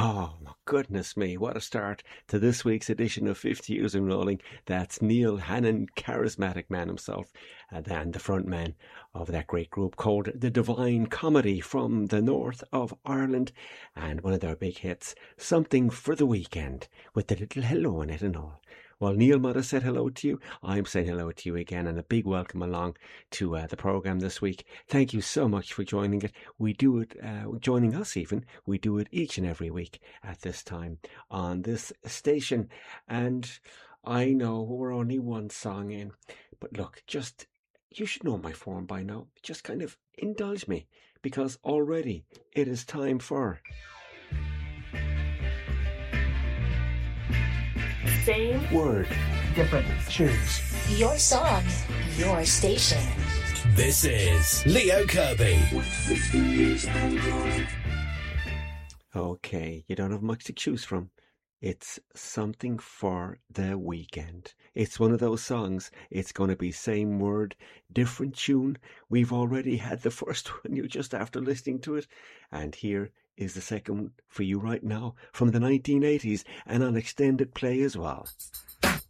Oh, my goodness me, what a start to this week's edition of 50 Years in Rolling. That's Neil Hannon, charismatic man himself, and the front man of that great group called The Divine Comedy from the north of Ireland. And one of their big hits, Something for the Weekend, with the little hello in it and all. Well, Neil might have said hello to you. I'm saying hello to you again, and a big welcome along to the programme this week. Thank you so much for joining it. We do it, joining us even. We do it each and every week at this time on this station. And I know we're only one song in, but look, just, you should know my form by now. Just kind of indulge me, because already it is time for... Same word, different tunes. Your song, your station. This is Leo Kirby. Okay, you don't have much to choose from. It's Something for the Weekend. It's one of those songs. It's going to be same word, different tune. We've already had the first one, you just after listening to it. And here is the second for you right now from the 1980s and on extended play as well.